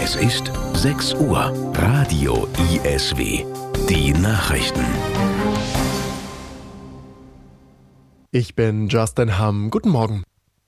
Es ist 6 Uhr. Radio ISW. Die Nachrichten. Ich bin Justin Hamm. Guten Morgen.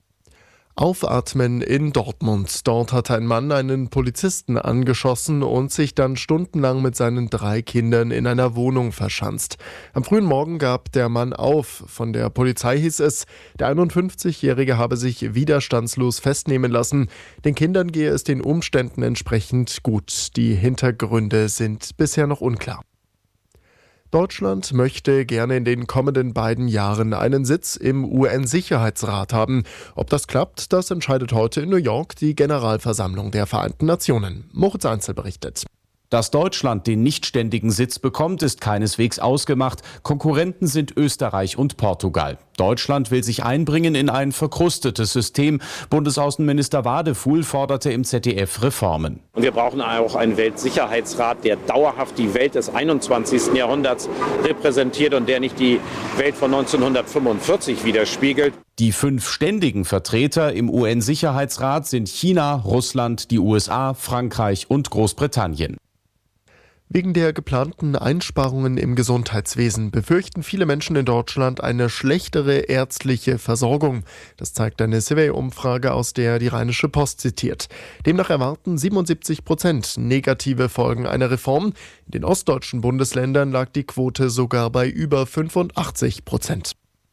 Aufatmen in Dortmund. Dort hat ein Mann einen Polizisten angeschossen und sich dann stundenlang mit seinen 3 Kindern in einer Wohnung verschanzt. Am frühen Morgen gab der Mann auf. Von der Polizei hieß es, der 51-Jährige habe sich widerstandslos festnehmen lassen. Den Kindern gehe es den Umständen entsprechend gut. Die Hintergründe sind bisher noch unklar. Deutschland möchte gerne in den kommenden beiden Jahren einen Sitz im UN-Sicherheitsrat haben. Ob das klappt, das entscheidet heute in New York die Generalversammlung der Vereinten Nationen. Moritz Einzel berichtet. Dass Deutschland den nichtständigen Sitz bekommt, ist keineswegs ausgemacht. Konkurrenten sind Österreich und Portugal. Deutschland will sich einbringen in ein verkrustetes System. Bundesaußenminister Wadefuhl forderte im ZDF Reformen. Und wir brauchen auch einen Weltsicherheitsrat, der dauerhaft die Welt des 21. Jahrhunderts repräsentiert und der nicht die Welt von 1945 widerspiegelt. Die 5 ständigen Vertreter im UN-Sicherheitsrat sind China, Russland, die USA, Frankreich und Großbritannien. Wegen der geplanten Einsparungen im Gesundheitswesen befürchten viele Menschen in Deutschland eine schlechtere ärztliche Versorgung. Das zeigt eine Survey-Umfrage, aus der die Rheinische Post zitiert. Demnach erwarten 77% negative Folgen einer Reform. In den ostdeutschen Bundesländern lag die Quote sogar bei über 85%.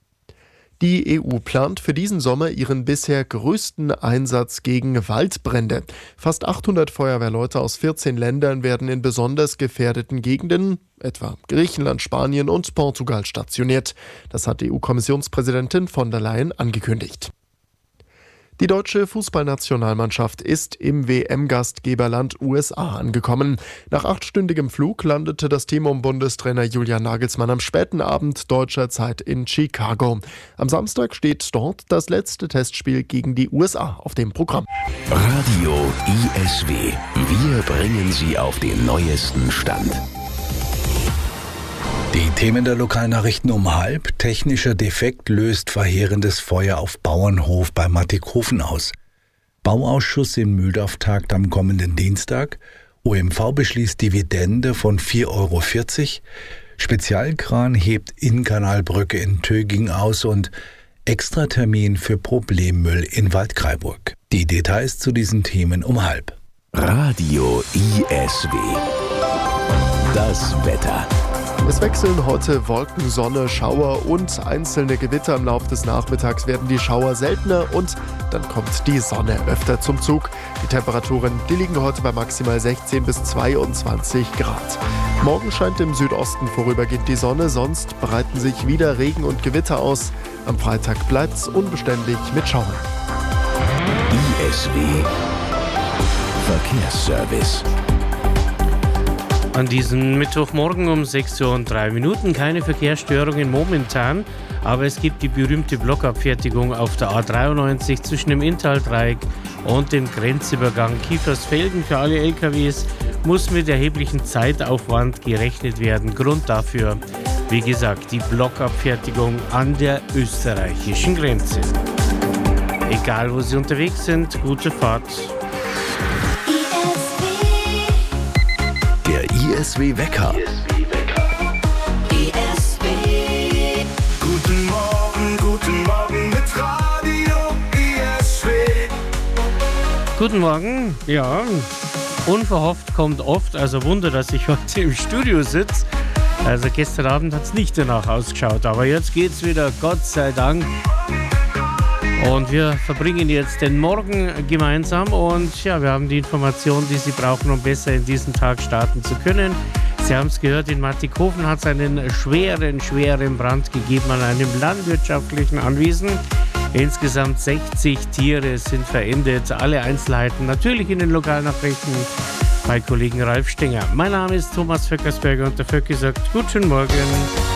Die EU plant für diesen Sommer ihren bisher größten Einsatz gegen Waldbrände. Fast 800 Feuerwehrleute aus 14 Ländern werden in besonders gefährdeten Gegenden, etwa Griechenland, Spanien und Portugal, stationiert. Das hat EU-Kommissionspräsidentin von der Leyen angekündigt. Die deutsche Fußballnationalmannschaft ist im WM-Gastgeberland USA angekommen. Nach 8-stündigem Flug landete das Team um Bundestrainer Julian Nagelsmann am späten Abend deutscher Zeit in Chicago. Am Samstag steht dort das letzte Testspiel gegen die USA auf dem Programm. Radio ISW. Wir bringen Sie auf den neuesten Stand. Die Themen der Lokalnachrichten um 12:30. Technischer Defekt löst verheerendes Feuer auf Bauernhof bei Mattighofen aus. Bauausschuss in Mühldorf tagt am kommenden Dienstag. OMV beschließt Dividende von 4,40 €. Spezialkran hebt Innkanalbrücke in Töging aus und Extratermin für Problemmüll in Waldkraiburg. Die Details zu diesen Themen um 12:30. Radio ISW. Das Wetter. Es wechseln heute Wolken, Sonne, Schauer und einzelne Gewitter. Im Laufe des Nachmittags werden die Schauer seltener und dann kommt die Sonne öfter zum Zug. Die Temperaturen, die liegen heute bei maximal 16 bis 22 Grad. Morgen scheint im Südosten vorübergehend die Sonne, sonst breiten sich wieder Regen und Gewitter aus. Am Freitag bleibt's unbeständig mit Schauern. ISW Verkehrsservice. An diesem Mittwochmorgen um 6:03 Uhr keine Verkehrsstörungen momentan, aber es gibt die berühmte Blockabfertigung auf der A93 zwischen dem Inntal-Dreieck und dem Grenzübergang Kiefersfelden. Für alle LKWs muss mit erheblichem Zeitaufwand gerechnet werden. Grund dafür, wie gesagt, die Blockabfertigung an der österreichischen Grenze. Egal wo Sie unterwegs sind, gute Fahrt. ISW-Wecker. ISW. Guten Morgen mit Radio ISW. Guten Morgen, ja, unverhofft kommt oft, also Wunder, dass ich heute im Studio sitze. Also gestern Abend hat es nicht danach ausgeschaut, aber jetzt geht's wieder, Gott sei Dank. Und wir verbringen jetzt den Morgen gemeinsam und ja, wir haben die Informationen, die Sie brauchen, um besser in diesen Tag starten zu können. Sie haben es gehört, in Mattighofen hat es einen schweren Brand gegeben an einem landwirtschaftlichen Anwesen. Insgesamt 60 Tiere sind verendet. Alle Einzelheiten natürlich in den Lokalnachrichten bei Kollegen Ralf Stenger. Mein Name ist Thomas Vöckersberger und der Vöcki sagt guten Morgen.